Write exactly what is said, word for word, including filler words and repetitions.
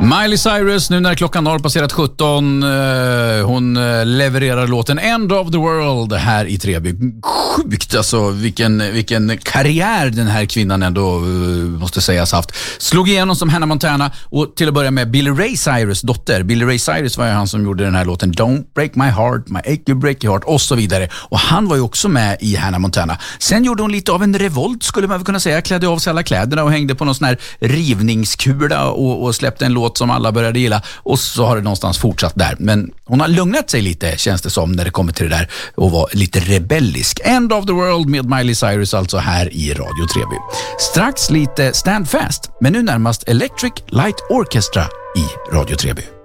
Miley Cyrus, nu när klockan har passerat sjutton, hon levererar låten End of the World här i Treby. Sjukt alltså, vilken, vilken karriär den här kvinnan ändå måste sägas haft. Slog igenom som Hannah Montana och till att börja med Billy Ray Cyrus dotter. Billy Ray Cyrus var ju han som gjorde den här låten Don't Break My Heart, My Ache You Break Your Heart och så vidare. Och han var ju också med i Hannah Montana. Sen gjorde hon lite av en revolt skulle man väl kunna säga. Klädde av sig alla kläderna och hängde på någon sån här rivningskula och, och släppte en låt som alla började gilla, och så har det någonstans fortsatt där. Men hon har lugnat sig lite, känns det som, när det kommer till det där och var lite rebellisk. End of the World med Miley Cyrus alltså här i Radio Treby. Strax lite Stand Fast, men nu närmast Electric Light Orchestra i Radio Treby.